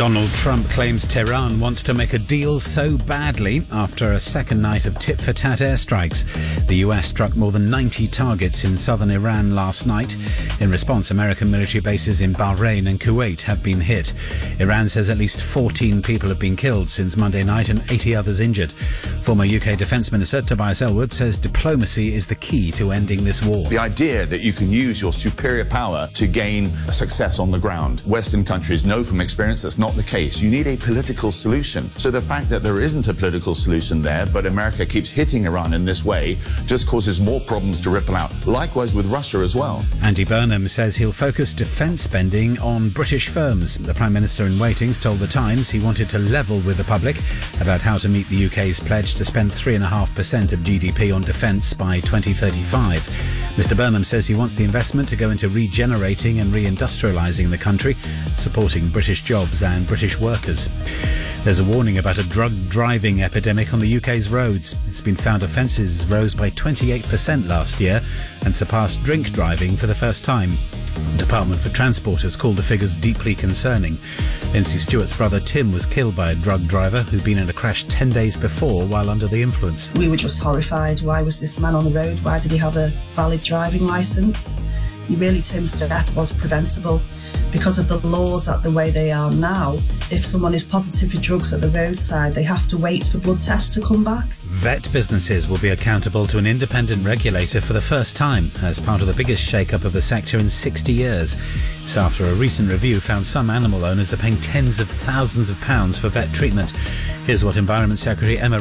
Donald Trump claims Tehran wants to make a deal so badly after a second night of tit-for-tat airstrikes. The US struck more than 90 targets in southern Iran last night. In response, American military bases in Bahrain and Kuwait have been hit. Iran says at least 14 people have been killed since Monday night and 80 others injured. Former UK Defence Minister Tobias Ellwood says diplomacy is the key to ending this war. The idea that you can use your superior power to gain success on the ground. Western countries know from experience that's not the case. You need a political solution. So the fact that there isn't a political solution there, but America keeps hitting Iran in this way, just causes more problems to ripple out. Likewise with Russia as well. Andy Burnham says he'll focus defence spending on British firms. The Prime Minister in waiting told The Times he wanted to level with the public about how to meet the UK's pledge to spend 3.5% of GDP on defence by 2035. Mr Burnham says he wants the investment to go into regenerating and reindustrialising the country, supporting British jobs and British workers. There's a warning about a drug driving epidemic on the UK's roads. It's been found offences rose by 28% last year and surpassed drink driving for the first time. The Department for Transport has called the figures deeply concerning. Lindsay Stewart's brother Tim was killed by a drug driver who'd been in a crash 10 days before while under the influence. We were just horrified. Why was this man on the road? Why did he have a valid driving licence? Tim's death was preventable. Because of the laws at the way they are now, if someone is positive for drugs at the roadside, they have to wait for blood tests to come back. Vet businesses will be accountable to an independent regulator for the first time as part of the biggest shake-up of the sector in 60 years. It's after a recent review found some animal owners are paying tens of thousands of pounds for vet treatment. Here's what Environment Secretary Emma